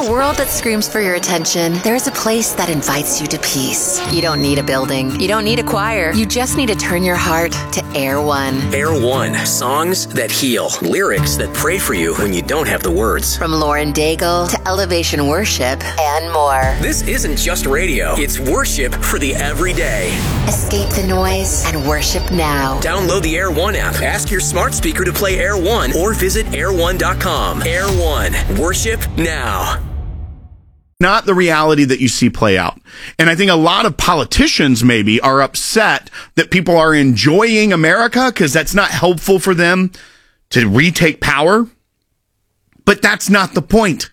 a world that screams for your attention, there's a place that invites you to peace. You don't need a building. You don't need a choir. You just need to turn your heart to Air One. Air One. Songs that heal. Lyrics that pray for you when you don't have the words. From Lauren Daigle to Elevation Worship and more. This isn't just radio. It's worship for the everyday. Escape the noise and worship now. Download the Air One app. Ask your smart speaker to play Air One or visit air1.com. Air One. Worship now. Not the reality that you see play out. And I think a lot of politicians maybe are upset that people are enjoying America because that's not helpful for them to retake power. But that's not the point.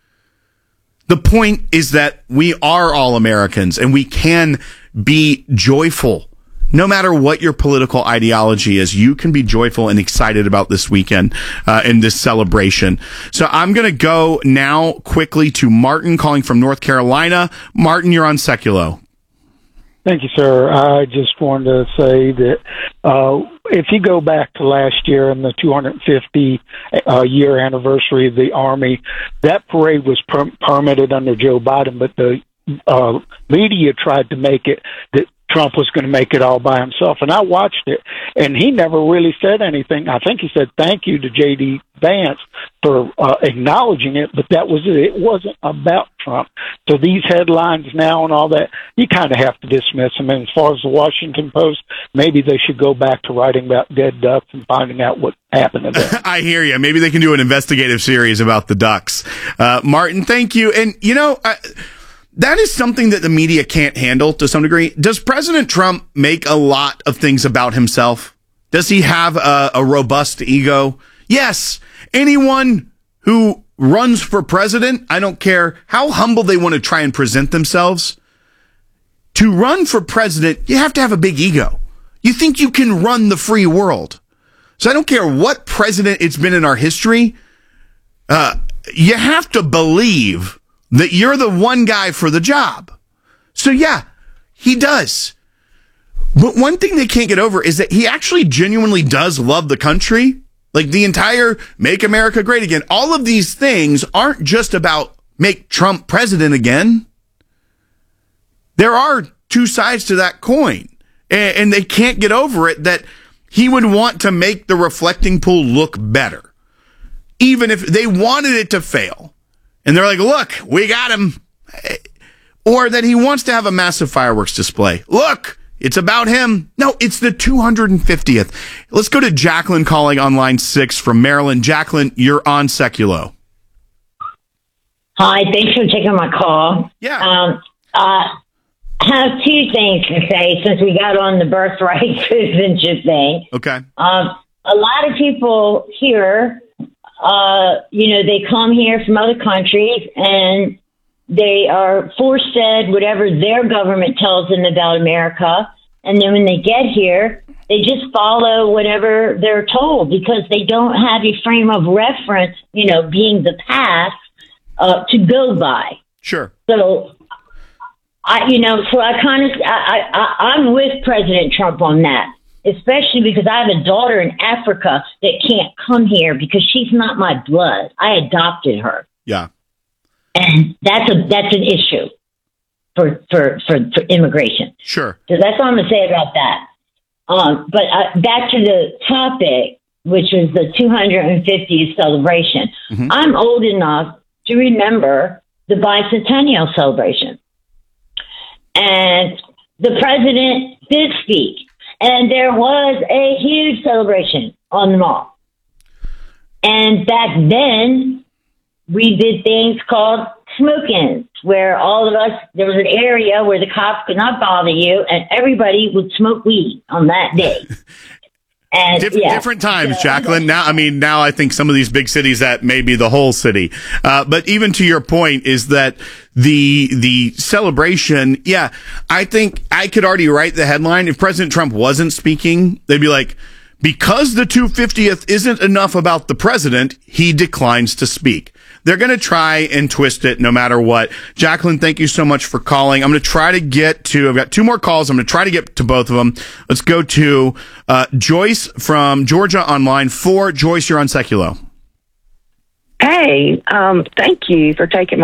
The point is that we are all Americans and we can be joyful. No matter what your political ideology is, you can be joyful and excited about this weekend and this celebration. So I'm going to go now quickly to Martin calling from North Carolina. Martin, you're on Seculo. Thank you, sir. I just wanted to say that if you go back to last year and the 250 year anniversary of the Army, that parade was permitted under Joe Biden, but the media tried to make it that Trump was going to make it all by himself. And I watched it, and he never really said anything. I think he said thank you to J.D. Vance for acknowledging it, but that was it. It wasn't about Trump. So these headlines now and all that, you kind of have to dismiss them. And as far as the Washington Post, maybe they should go back to writing about dead ducks and finding out what happened to them. I hear you. Maybe they can do an investigative series about the ducks. Martin, thank you. And, you know, that is something that the media can't handle to some degree. Does President Trump make a lot of things about himself? Does he have a robust ego? Yes. Anyone who runs for president, I don't care how humble they want to try and present themselves, to run for president, you have to have a big ego. You think you can run the free world. So I don't care what president it's been in our history. You have to believe that you're the one guy for the job. So yeah, he does. But one thing they can't get over is that he actually genuinely does love the country. Like the entire Make America Great Again. All of these things aren't just about make Trump president again. There are two sides to that coin. And they can't get over it that he would want to make the reflecting pool look better. Even if they wanted it to fail. And they're like, look, we got him. Or that he wants to have a massive fireworks display. Look, it's about him. No, it's the 250th. Let's go to Jacqueline calling on line 6 from Maryland. Jacqueline, you're on Seculo. Hi, thanks for taking my call. Yeah. I have two things to say since we got on the birthright citizenship thing. Okay. A lot of people here, they come here from other countries and they are force-fed whatever their government tells them about America. And then when they get here, they just follow whatever they're told because they don't have a frame of reference, being the past to go by. Sure. So, I'm with President Trump on that. Especially because I have a daughter in Africa that can't come here because she's not my blood. I adopted her. Yeah. And that's an issue for immigration. Sure. So that's all I'm going to say about that. But back to the topic, which was the 250th celebration. Mm-hmm. I'm old enough to remember the bicentennial celebration. And the president did speak. And there was a huge celebration on the mall. And back then, we did things called smoke-ins, where all of us, there was an area where the cops could not bother you, and everybody would smoke weed on that day. And different times, Jacqueline. Now I think some of these big cities, that may be the whole city. But even to your point is that the celebration, I think I could already write the headline. If President Trump wasn't speaking, they'd be like, because the 250th isn't enough about the president, he declines to speak. They're going to try and twist it no matter what. Jacqueline, thank you so much for calling. I'm going to try to I've got two more calls. I'm going to try to get to both of them. Let's go to Joyce from Georgia on line 4. Joyce, you're on Seculo. Hey, thank you for taking